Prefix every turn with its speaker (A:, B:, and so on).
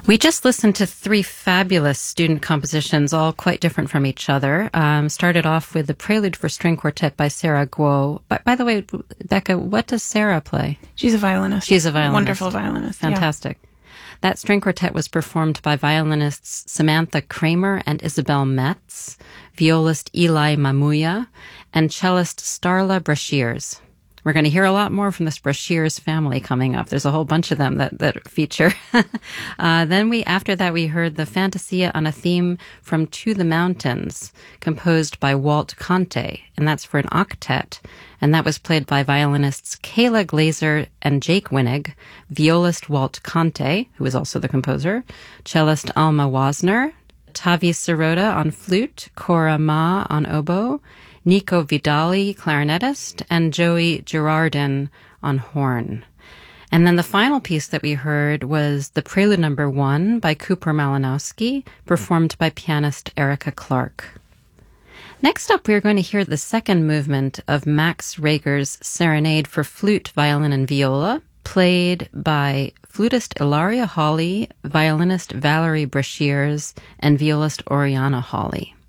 A: We just listened to three fabulous student compositions, all quite different from each other. Started off with the Prelude for String Quartet by Sarah Guo. By the way, Becca, what does Sarah play?
B: She's a violinist.
A: She's a violinist.
B: Wonderful violinist.
A: Fantastic. Yeah. That string quartet was performed by violinists Samantha Kramer and Isabel Metz, violist Eli Mamuya, and cellist Starla Brashears. We're going to hear a lot more from this Brashears family coming up. There's a whole bunch of them that feature. After that, we heard the Fantasia on a theme from To the Mountains, composed by Walt Conte, and that's for an octet. And that was played by violinists Kayla Glazer and Jake Winnig, violist Walt Conte, who is also the composer, cellist Alma Wasner, Tavi Sirota on flute, Cora Ma on oboe, Nico Vidali, clarinetist, and Joey Girardin on horn. And then the final piece that we heard was the Prelude No. 1 by Cooper Malinowski, performed by pianist Erica Clark. Next up, we are going to hear the second movement of Max Reger's Serenade for Flute, Violin, and Viola, played by flutist Ilaria Hawley, violinist Valerie Brashears, and violist Oriana Hawley.